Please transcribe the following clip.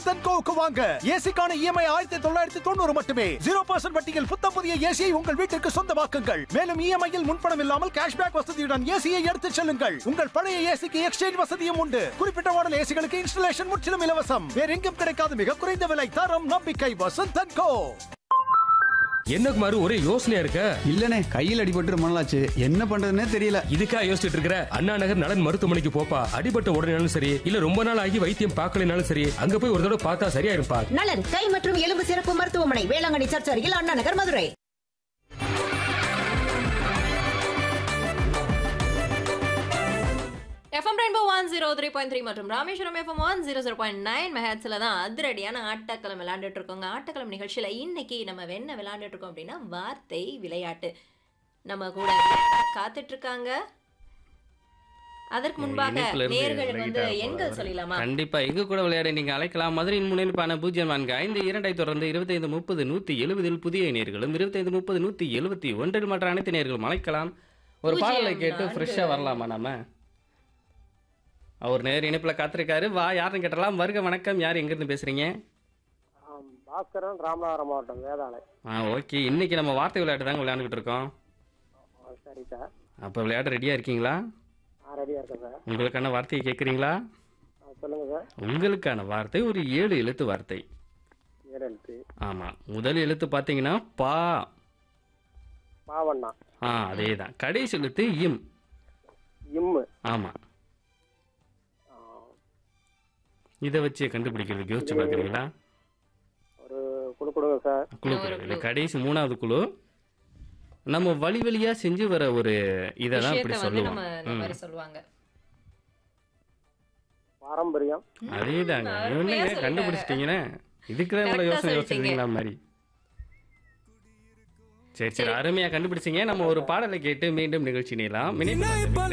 Vasanth and கோவுக்கு வாங்க. ஏசிக்கான EMI 1990 மட்டுமே. 0% வட்டியில் புத்தம் புதிய ஏசியை உங்கள் வீட்டிற்கு சொந்தமாக்குங்கள். மேலும் இஎம்ஐயில் முன்பணம் இல்லாமல் கேஷ்பேக் வசதியுடன் ஏசியை எடுத்துச் செல்லுங்கள். உங்கள் பழைய ஏசிக்கு எக்ஸ்சேஞ்ச் வசதியும் உண்டு. குறிப்பிட்ட மாடல் ஏசிகளுக்கு இன்ஸ்டலேஷன் முற்றிலும் இலவசம். வேற எங்கும் கிடைக்காத மிக குறைந்த விலை, தரம், நம்பிக்கை. வசந்த் அண்ட் கோ. என்ன குமாரு ஒரே யோசனையா இருக்க? இல்லனே, கையில் அடிபட்டு ரொம்ப நாளாச்சு, என்ன பண்றதுன்னே தெரியல. இதுக்கா யோசிச்சுட்டு இருக்கிற? அண்ணா நகர் நலன் மருத்துவமனைக்கு போப்பா. அடிபட்ட உடனேனாலும் சரி, இல்ல ரொம்ப நாள் ஆகி வைத்தியம் பார்க்கலனாலும் சரி, அங்க போய் ஒரு தடவை பார்த்தா சரியா இருப்பா. நலன் கை மற்றும் எலும்பு சிறப்பு மருத்துவமனை, வேளாங்கண்ணி சர்ச் அருகில், அண்ணா நகர், மதுரை. FM Rainbow 103.3 மற்றும் ராமேஸ்வரம் FM 100.9 மெகாஹெர்ட்ஸ்ல தான் அதிரடியான ஆட்டக்களம் விளையாண்டுட்டு இருக்கோங்க. ஆட்டக்களம் நிகழ்ச்சியில இன்னைக்கு நம்ம என்ன விளையாண்டுட்டு இருக்கோம் அப்படின்னா வார்த்தை விளையாட்டு. நம்ம கூட காத்துட்டு இருக்காங்க. அதற்கு முன்பாக நேயர்கள் வந்து எண்கள் சொல்லலாமா? கண்டிப்பா எங்க கூட விளையாட நீங்க அழைக்கலாம். மதுரையின் முன்னிலைப்பான 045 தொடர்ந்து 25 30 170 புதிய நேயர்களும் 25 30 171 மற்ற அனைத்து நேயர்களும் அழைக்கலாம். ஒரு பாடலை கேட்டு ஃப்ரெஷ்ஷா வரலாமா நாம? அவர் நேர் இணைப்புல காத்திருக்காரு. வா, யாருன்னு கேட்டலாம். வருக, வணக்கம். யார் எங்கிருந்து பேசுறீங்க? பாஸ்கரன், ராமநாதபுரம் மாவட்டம், வேதாளை. ஓகே. இன்னைக்கு நம்ம வார்த்தை விளையாட்டு தாங்க விளையாண்டுக்கிட்டு இருக்கோம். சரி சார். அப்போ விளையாட ரெடியா இருக்கீங்களா? ரெடியா இருக்கேன் சார். உங்களுக்கான வார்த்தையை கேட்குறீங்களா? சொல்லுங்க சார். உங்களுக்கான வார்த்தை ஒரு 7 எழுத்து வார்த்தை. 7 எழுத்து. ஆமா. முதல் எழுத்து பார்த்தீங்கன்னா பா. பாவண்ணா. அதே தான். கடைசி எழுத்து இம். இம்மு. ஆமா. இதை வச்சு கண்டுபிடிக்கிறதுக்கு யோசிச்சு பார்க்குறீங்களா? ஒரு குழு கொடுங்க சார். குழு கடைசி 3வது குழு. நம்ம வழி வழியா செஞ்சு வர ஒரு இதை தான் இப்படி சொல்லுவாங்க. பாரம்பரியம். அதே தாங்க. என்னங்க கண்டுபிடிச்சிட்டீங்கன்னா இதுக்கு தான் இவ்வளோ யோசனை யோசிச்சிருக்கீங்களா மாதிரி. சரி, அருமையா கண்டுபிடிச்சிங்க. நம்ம ஒரு பாடலை கேட்டு மீண்டும் நிகழ்ச்சி நீலாம்.